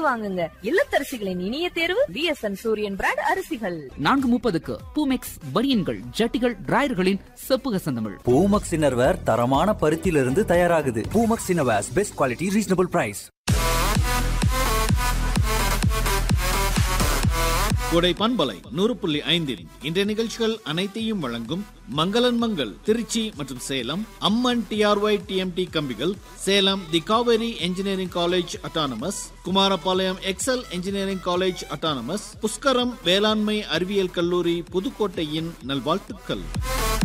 வாங்குங்க. இல்லத்தரசிகளின் இனிய தேர்வு விஎஸ்என் சூரியன் பிராண்ட் அரிசிகள். 4:30க்கு பூமெக்ஸ் பனியன்கள், ஜட்டிகள், டிராயர்களின் செப்புக சந்தமிழ். பூமக்ஸ் இன்னர்வேர் தரமான பருத்தியிலிருந்து தயாராகுது. Poomex innerwears best quality reasonable price. கொடை பண்பலை 100.5 இன்றைய நிகழ்ச்சிகள் அனைத்தையும் வழங்கும் மங்களன் மங்கள் திருச்சி மற்றும் சேலம், அம்மன் டிஆர்ஒய் டிஎம்டி கம்பிகள், சேலம் தி Kaveri engineering college autonomous, Kumarapalayam XL engineering college autonomous, Pushkaram வேளாண்மை அறிவியல் கல்லூரி புதுக்கோட்டையின் நல்வாழ்த்துக்கள்.